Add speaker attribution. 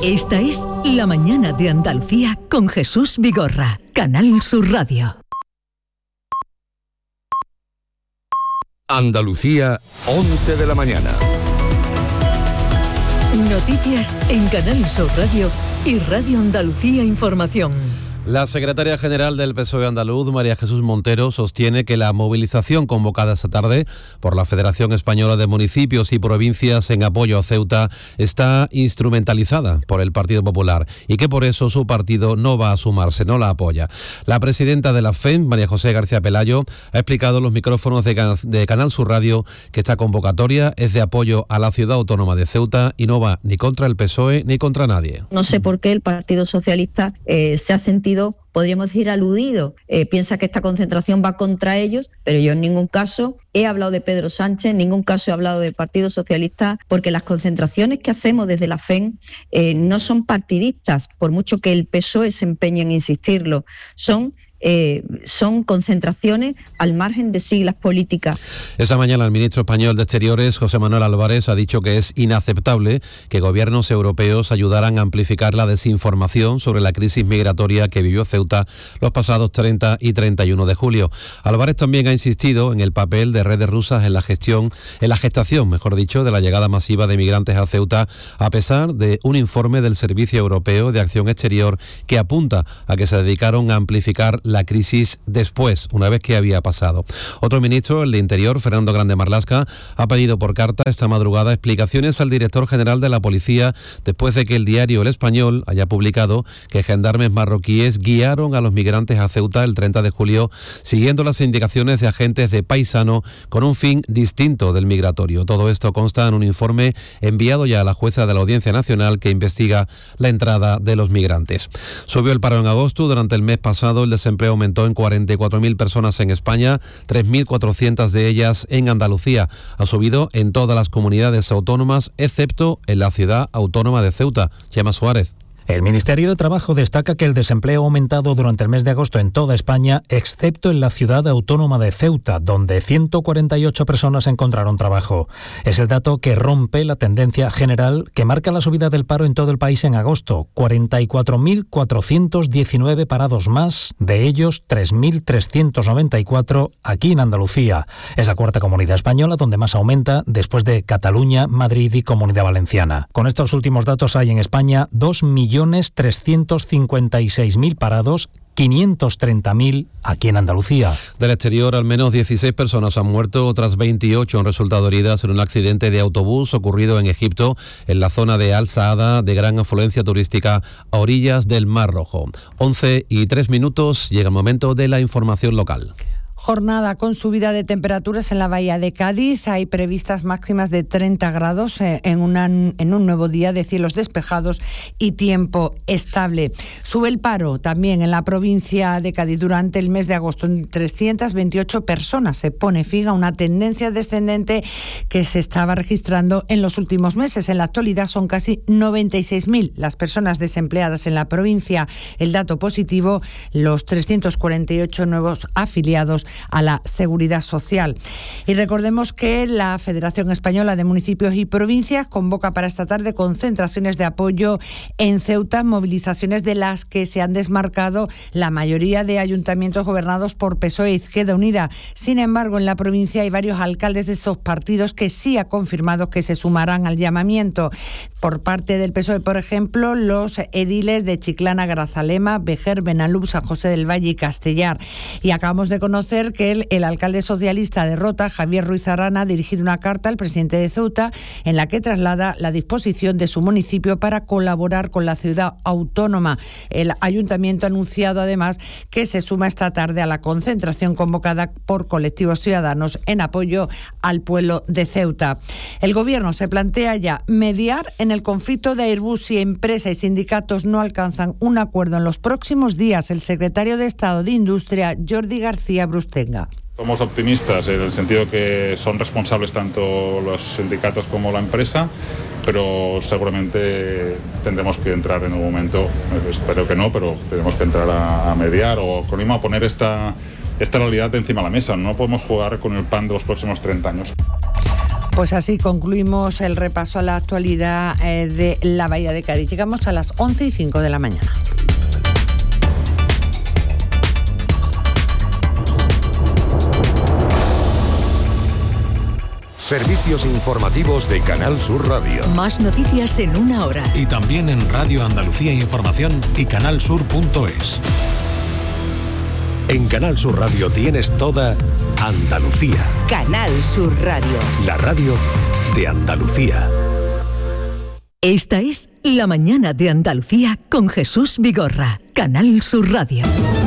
Speaker 1: Esta es La Mañana de Andalucía con Jesús Vigorra, Canal Sur Radio.
Speaker 2: Andalucía, 11 de la mañana.
Speaker 1: Noticias en Canal Sur Radio y Radio Andalucía Información.
Speaker 3: La secretaria general del PSOE andaluz, María Jesús Montero, sostiene que la movilización convocada esta tarde por la Federación Española de Municipios y Provincias en apoyo a Ceuta está instrumentalizada por el Partido Popular y que por eso su partido no va a sumarse, no la apoya. La presidenta de la FEM, María José García Pelayo, ha explicado en los micrófonos de Canal Sur Radio que esta convocatoria es de apoyo a la ciudad autónoma de Ceuta y no va ni contra el PSOE ni contra nadie.
Speaker 4: No sé por qué el Partido Socialista se ha sentido, podríamos decir, aludido. Piensa que esta concentración va contra ellos, pero yo en ningún caso he hablado de Pedro Sánchez, en ningún caso he hablado del Partido Socialista, porque las concentraciones que hacemos desde la FEM no son partidistas, por mucho que el PSOE se empeñe en insistirlo, son concentraciones al margen de siglas políticas.
Speaker 3: Esta mañana el ministro español de Exteriores, José Manuel Álvarez, ha dicho que es inaceptable que gobiernos europeos ayudaran a amplificar la desinformación sobre la crisis migratoria que vivió Ceuta los pasados 30 y 31 de julio. Álvarez también ha insistido en el papel de redes rusas en la gestación, de la llegada masiva de migrantes a Ceuta, a pesar de un informe del Servicio Europeo de Acción Exterior que apunta a que se dedicaron a amplificar la crisis después, una vez que había pasado. Otro ministro, el de Interior, Fernando Grande Marlaska, ha pedido por carta esta madrugada explicaciones al director general de la policía después de que el diario El Español haya publicado que gendarmes marroquíes guiaron a los migrantes a Ceuta el 30 de julio siguiendo las indicaciones de agentes de Paisano con un fin distinto del migratorio. Todo esto consta en un informe enviado ya a la jueza de la Audiencia Nacional que investiga la entrada de los migrantes. Subió el paro en agosto. Durante el mes pasado el desempleo aumentó en 44.000 personas en España, 3.400 de ellas en Andalucía. Ha subido en todas las comunidades autónomas, excepto en la ciudad autónoma de Ceuta. Chema Suárez.
Speaker 5: El Ministerio de Trabajo destaca que el desempleo ha aumentado durante el mes de agosto en toda España, excepto en la ciudad autónoma de Ceuta, donde 148 personas encontraron trabajo. Es el dato que rompe la tendencia general que marca la subida del paro en todo el país en agosto. 44.419 parados más, de ellos 3.394 aquí en Andalucía. Es la cuarta comunidad española donde más aumenta, después de Cataluña, Madrid y Comunidad Valenciana. Con estos últimos datos hay en España 2.356.000 parados, 530.000 aquí en Andalucía.
Speaker 3: Del exterior, al menos 16 personas han muerto, otras 28 han resultado heridas en un accidente de autobús ocurrido en Egipto, en la zona de Al Saada, de gran afluencia turística a orillas del Mar Rojo. 11:03, llega el momento de la información local.
Speaker 6: Jornada con subida de temperaturas en la bahía de Cádiz. Hay previstas máximas de 30 grados en un nuevo día de cielos despejados y tiempo estable. Sube el paro también en la provincia de Cádiz durante el mes de agosto. En 328 personas se pone fin a una tendencia descendente que se estaba registrando en los últimos meses. En la actualidad son casi 96.000 las personas desempleadas en la provincia. El dato positivo, los 348 nuevos afiliados a la Seguridad Social. Y recordemos que la Federación Española de Municipios y Provincias convoca para esta tarde concentraciones de apoyo en Ceuta, movilizaciones de las que se han desmarcado la mayoría de ayuntamientos gobernados por PSOE e Izquierda Unida. Sin embargo, en la provincia hay varios alcaldes de esos partidos que sí ha confirmado que se sumarán al llamamiento. Por parte del PSOE, por ejemplo, los ediles de Chiclana, Grazalema, Vejer, Benalús, San José del Valle y Castellar. Y acabamos de conocer que el alcalde socialista de Rota, Javier Ruiz Arana, ha dirigido una carta al presidente de Ceuta en la que traslada la disposición de su municipio para colaborar con la ciudad autónoma. El ayuntamiento ha anunciado además que se suma esta tarde a la concentración convocada por colectivos ciudadanos en apoyo al pueblo de Ceuta. El gobierno se plantea ya mediar en el conflicto de Airbus si empresa y sindicatos no alcanzan un acuerdo en los próximos días. El secretario de Estado de Industria, Jordi García Brustenga.
Speaker 7: Somos optimistas en el sentido que son responsables tanto los sindicatos como la empresa, pero seguramente tendremos que entrar en un momento, espero que no, pero tenemos que entrar a mediar o con a poner esta realidad encima de la mesa. No podemos jugar con el pan de los próximos 30 años.
Speaker 6: Pues así concluimos el repaso a la actualidad de la Bahía de Cádiz. Llegamos a las 11:05 de la mañana.
Speaker 2: Servicios informativos de Canal Sur Radio.
Speaker 1: Más noticias en una hora.
Speaker 8: Y también en Radio Andalucía Información y canalsur.es.
Speaker 2: En Canal Sur Radio tienes toda Andalucía.
Speaker 9: Canal Sur Radio.
Speaker 2: La radio de Andalucía.
Speaker 1: Esta es La Mañana de Andalucía con Jesús Vigorra. Canal Sur Radio.